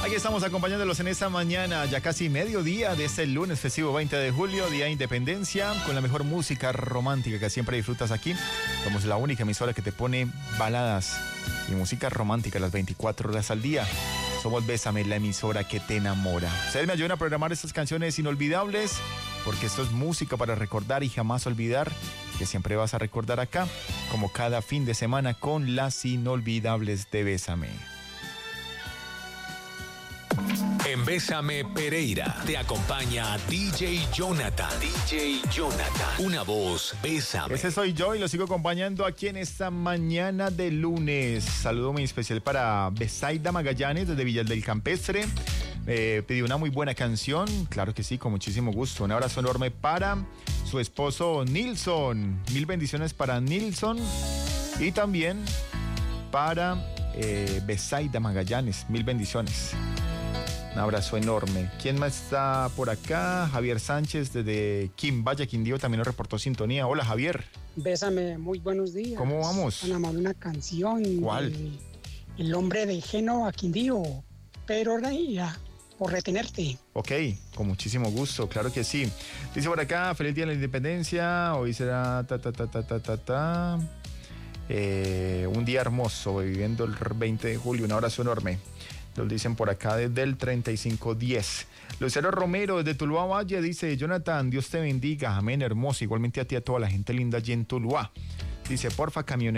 Aquí estamos acompañándolos en esta mañana, ya casi mediodía de este lunes festivo 20 de julio, Día de Independencia, con la mejor música romántica que siempre disfrutas aquí. Somos la única emisora que te pone baladas y música romántica las 24 horas al día. Somos Bésame, la emisora que te enamora. Ustedes me ayudan a programar estas canciones inolvidables, porque esto es música para recordar y jamás olvidar, que siempre vas a recordar acá, como cada fin de semana con las inolvidables de Bésame. En Bésame Pereira te acompaña DJ Jonathan. DJ Jonathan. Una voz, Bésame. Ese soy yo y lo sigo acompañando aquí en esta mañana de lunes. Saludo muy especial para Besaida Magallanes desde Villa del Campestre. Pidió una muy buena canción, claro que sí, con muchísimo gusto. Un abrazo enorme para su esposo Nilson. Mil bendiciones para Nilson y también para Besaida Magallanes. Mil bendiciones. Un abrazo enorme. ¿Quién más está por acá? Javier Sánchez desde Quimbaya, Quindío, también nos reportó sintonía. Hola, Javier. Bésame, muy buenos días. ¿Cómo vamos? Van a mandar una canción. ¿Cuál? El hombre de Génova, Quindío. Pero Reina, por retenerte. Ok, con muchísimo gusto, claro que sí. Dice por acá, feliz día de la independencia. Hoy será un día hermoso, viviendo el 20 de julio. Un abrazo enorme. Lo dicen por acá desde el 3510. Lucero Romero desde Tuluá Valle dice: Jonathan, Dios te bendiga, amén, hermoso. Igualmente a ti, a toda la gente linda allí en Tuluá. Dice: porfa, camioneta.